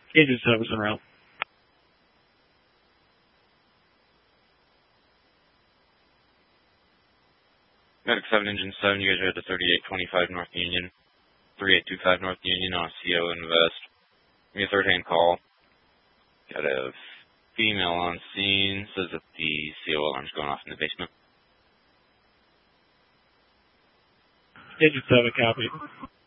Agent 7 en route. Medic 7, Engine 7, you guys are at the 3825 North Union, 3825 North Union on a CO invest. Give me a third-hand call. Got a female on scene, says that the CO alarm's going off in the basement. Agent 7, copy.